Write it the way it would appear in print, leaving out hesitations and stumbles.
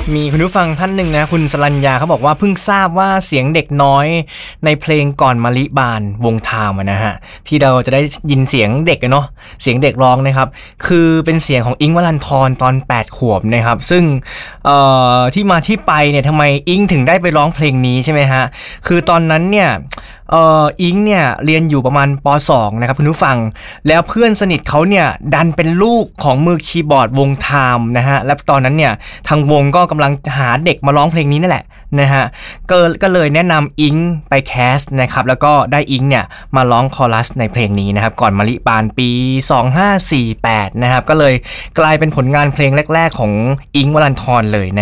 มีคุณผู้ฟังท่านหนึ่งนะคุณสรัญญาเขาบอกว่าเพิ่งทราบว่าเสียงเด็กน้อยในเพลงก่อนมะลิบานวงไทม์นะฮะที่เราจะได้ยินเสียงเด็กเนาะเสียงเด็กร้องนะครับคือเป็นเสียงของอิงค์วรันธรตอน8ขวบนะครับซึ่งที่มาที่ไปเนี่ยทำไมอิงถึงได้ไปร้องเพลงนี้ใช่ไหมฮะคือตอนนั้นเนี่ยอิงเนี่ยเรียนอยู่ประมาณป.2 นะครับคุณผู้ฟังแล้วเพื่อนสนิทเขาเนี่ยดันเป็นลูกของมือคีย์บอร์ดวงไทม์นะฮะและตอนนั้นเนี่ยทางวงก็กำลังหาเด็กมาร้องเพลงนี้นั่นแหละนะฮะก็เลยแนะนำอิงไปแคสนะครับแล้วก็ได้อิงเนี่ยมาร้องคอรัสในเพลงนี้นะครับก่อนมะลิบานปี2548นะครับก็เลยกลายเป็นผลงานเพลงแรกๆของอิงค์วรันธรเลยนะ